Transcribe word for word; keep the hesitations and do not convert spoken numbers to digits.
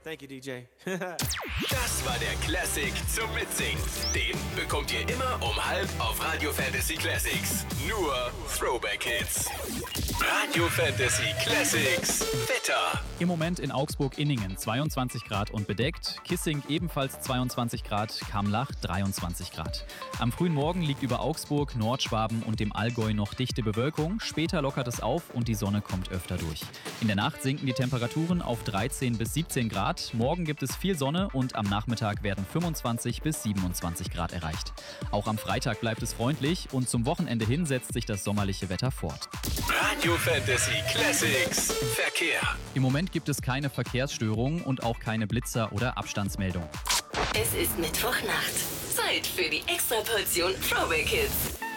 Thank you, D J. Das war der Classic zum Mitsingen. Den bekommt ihr immer um halb auf Radio Fantasy Classics. Nur Throwback Hits. Radio Fantasy Classics Wetter. Im Moment in Augsburg-Inningen zweiundzwanzig Grad und bedeckt. Kissing ebenfalls zweiundzwanzig Grad, Kamlach dreiundzwanzig Grad. Am frühen Morgen liegt über Augsburg, Nordschwaben und dem Allgäu noch dichte Bewölkung. Später lockert es auf und die Sonne kommt öfter durch. In der Nacht sinken die Temperaturen auf dreizehn bis siebzehn Grad. Morgen gibt es viel Sonne und am Nachmittag werden fünfundzwanzig bis siebenundzwanzig Grad erreicht. Auch am Freitag bleibt es freundlich und zum Wochenende hin setzt sich das sommerliche Wetter fort. Radio Fantasy Classics Verkehr. Im Moment gibt es keine Verkehrsstörungen und auch keine Blitzer oder Abstandsmeldung. Es ist Mittwochnacht. Zeit für die Extraportion Throwback Hits.